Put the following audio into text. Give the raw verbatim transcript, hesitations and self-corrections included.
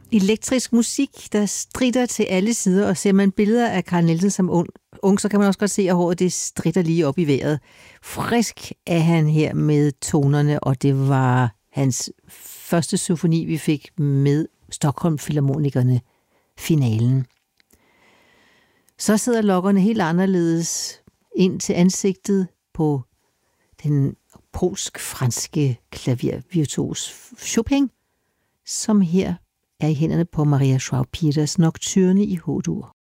elektrisk musik, der stritter til alle sider, og ser man billeder af Carl Nielsen som ung, ung, så kan man også godt se, at håret det stritter lige op i vejret. Frisk er han her med tonerne, og det var hans første symfoni, vi fik med Stockholm Filharmonikerne, finalen. Så sidder lokkerne helt anderledes ind til ansigtet på den polsk-franske klavervirtuos Chopin, som her er i hænderne på Maria Schwab-Peters Nocturne i H-dur.